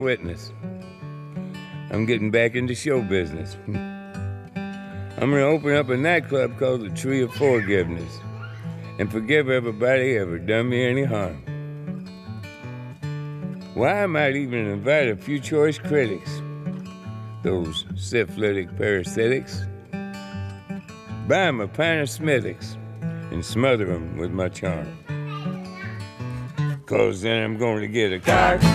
witness. I'm getting back into show business. I'm gonna open up a nightclub called the Tree of Forgiveness and forgive everybody ever done me any harm. Why, I might even invite a few choice critics, those syphilitic parasitics, buy 'em a pint of Smithwick's and smother 'em with my charm. 'Cause then I'm going to get a car.